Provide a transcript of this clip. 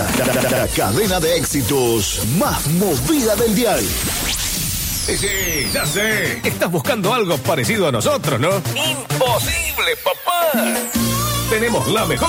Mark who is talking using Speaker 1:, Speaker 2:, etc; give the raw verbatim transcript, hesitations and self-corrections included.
Speaker 1: La, la- la cadena de éxitos más movida del dial.
Speaker 2: Sí, sí, ya sé. Estás buscando algo parecido a nosotros, ¿no? Imposible, papá. Tenemos la mejor